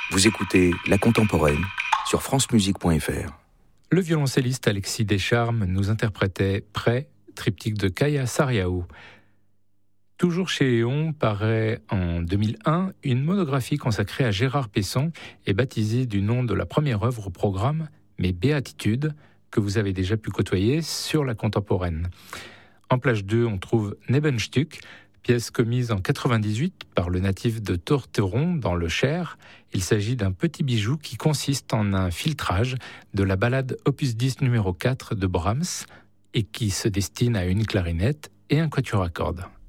Vous écoutez La Contemporaine sur francemusique.fr. Le violoncelliste Alexis Descharmes nous interprétait Prêt, triptyque de Kaya Sariaou. Toujours chez Léon paraît en 2001 une monographie consacrée à Gérard Pesson et baptisée du nom de la première œuvre au programme, Mes Béatitudes, que vous avez déjà pu côtoyer sur La Contemporaine. En plage 2, on trouve Nebenstück, pièce commise en 98 par le natif de Torteron dans le Cher. Il s'agit d'un petit bijou qui consiste en un filtrage de la ballade opus 10 numéro 4 de Brahms et qui se destine à une clarinette et un quatuor à cordes.